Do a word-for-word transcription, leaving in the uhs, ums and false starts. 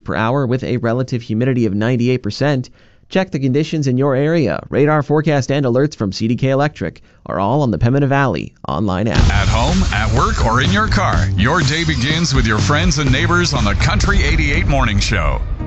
per hour with a relative humidity of ninety-eight percent. Check the conditions in your area. Radar forecast and alerts from C D K Electric are all on the Pembina Valley online app. At home, at work, or in your car, your day begins with your friends and neighbors on the Country eighty-eight Morning Show.